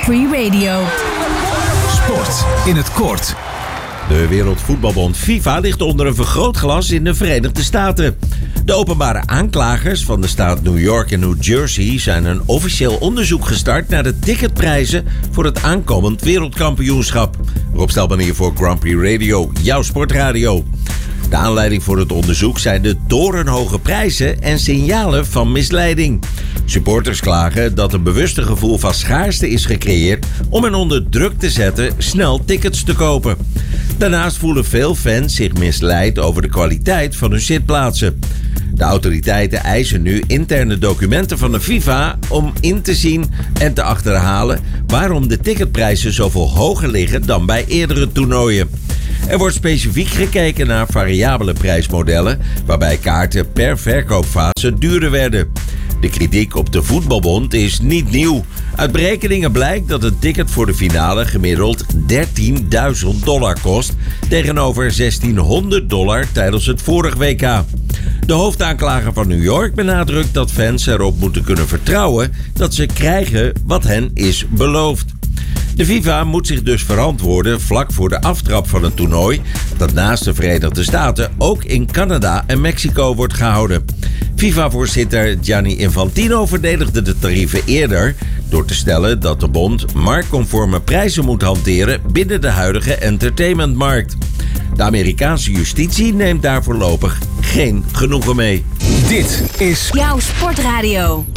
Free Radio. Sport in het kort. De Wereldvoetbalbond FIFA ligt onder een vergrootglas in de Verenigde Staten. De openbare aanklagers van de staat New York en New Jersey zijn een officieel onderzoek gestart naar de ticketprijzen voor het aankomend wereldkampioenschap. Rob Stelman hier voor Grand Prix Radio, jouw sportradio. De aanleiding voor het onderzoek zijn de torenhoge prijzen en signalen van misleiding. Supporters klagen dat een bewuste gevoel van schaarste is gecreëerd om hen onder druk te zetten snel tickets te kopen. Daarnaast voelen veel fans zich misleid over de kwaliteit van hun zitplaatsen. De autoriteiten eisen nu interne documenten van de FIFA om in te zien en te achterhalen waarom de ticketprijzen zoveel hoger liggen dan bij eerdere toernooien. Er wordt specifiek gekeken naar variabele prijsmodellen, waarbij kaarten per verkoopfase duurder werden. De kritiek op de voetbalbond is niet nieuw. Uit berekeningen blijkt dat een ticket voor de finale gemiddeld $13.000 kost, tegenover $1.600 tijdens het vorige WK. De hoofdaanklager van New York benadrukt dat fans erop moeten kunnen vertrouwen dat ze krijgen wat hen is beloofd. De FIFA moet zich dus verantwoorden vlak voor de aftrap van het toernooi, dat naast de Verenigde Staten ook in Canada en Mexico wordt gehouden. FIFA-voorzitter Gianni Infantino verdedigde de tarieven eerder door te stellen dat de bond marktconforme prijzen moet hanteren binnen de huidige entertainmentmarkt. De Amerikaanse justitie neemt daar voorlopig geen genoegen mee. Dit is Jouw sportradio.